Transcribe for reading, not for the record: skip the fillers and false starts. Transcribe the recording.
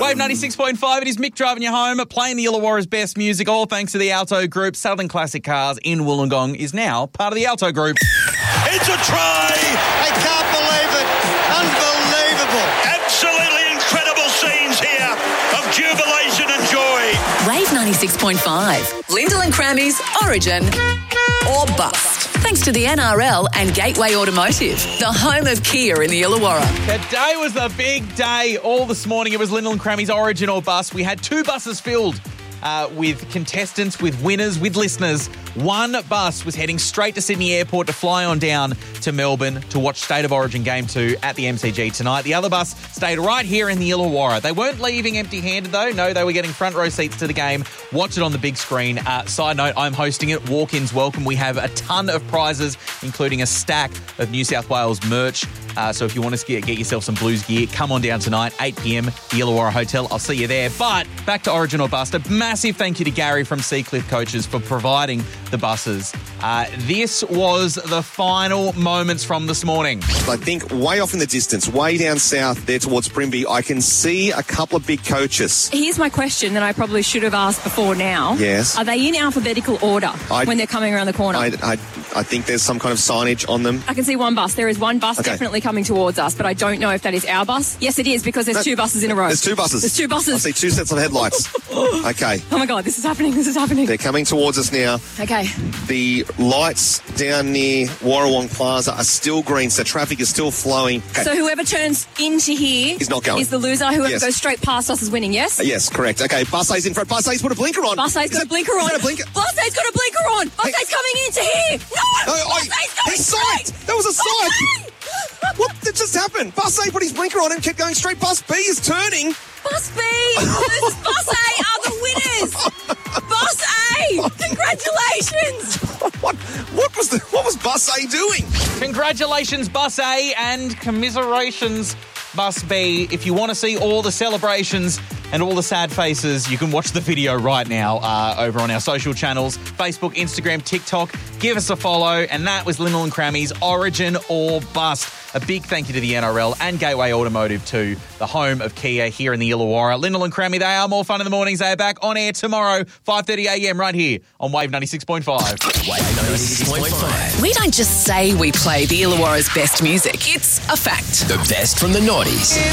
Wave 96.5. It is Mick driving you home, playing the Illawarra's best music, all thanks to the Alto Group. Southern Classic Cars in Wollongong is now part of the Alto Group. It's a try! I can't believe it. Unbelievable. Absolutely incredible scenes here of jubilation and joy. Wave 96.5. Lyndall and Crammy's Origin or Bust. Thanks to the NRL and Gateway Automotive, the home of Kia in the Illawarra. Today was the big day. All this morning it was Lyndall and Crammy's Origin or Bust. We had 2 buses filled with contestants, with winners, with listeners. One bus was heading straight to Sydney Airport to fly on down to Melbourne to watch State of Origin Game 2 at the MCG tonight. The other bus stayed right here in the Illawarra. They weren't leaving empty-handed, though. No, they were getting front row seats to the game. Watch it on the big screen. Side note, I'm hosting it. Walk-ins welcome. We have a ton of prizes, including a stack of New South Wales merch. So if you want to get yourself some Blues gear, come on down tonight, 8 p.m, the Illawarra Hotel. I'll see you there. But back to Origin or Bust. A massive thank you to Gary from Seacliff Coaches for providing the buses. This was the final moments from this morning. I think way off in the distance, way down south there towards Primby, I can see a couple of big coaches. Here's my question that I probably should have asked before now. Yes. Are they in alphabetical order when they're coming around the corner? I think there's some kind of signage on them. I can see one bus. There is one bus Okay. definitely coming towards us, but I don't know if that is our bus. Yes, it is, because there's 2 buses in a row. There's 2 buses. There's 2 buses. I see 2 sets of headlights. Okay. Oh my God, this is happening. This is happening. They're coming towards us now. Okay. The lights down near Warrawong Plaza are still green, so traffic is still flowing. Okay. So whoever turns into here Is not going. is the loser. Whoever Yes. goes straight past us is winning, yes? Yes, correct. Okay, Bus A's in front. Bus A's put a blinker on. Bus A's got a blinker on. Is that a blinker? Bus A's got a blinker on. Bus Hey. A's coming into here. No! No, Bus A's going he straight. signed. That was a sign. What did just happen? Bus A put his blinker on and kept going straight. Bus B is turning. Bus B versus Bus A are the winners. Bus A, congratulations. What was Bus A doing? Congratulations, Bus A, and commiserations, Bus B. If you want to see all the celebrations and all the sad faces, you can watch the video right now over on our social channels, Facebook, Instagram, TikTok. Give us a follow. And that was Lyndall and Crammy's Origin or Bust. A big thank you to the NRL and Gateway Automotive too, the home of Kia here in the Illawarra. Lyndall and Crammy, they are more fun in the mornings. They are back on air tomorrow, 5:30 a.m. right here on Wave 96.5. Wave 96.5. We don't just say we play the Illawarra's best music. It's a fact. The best from the noughties.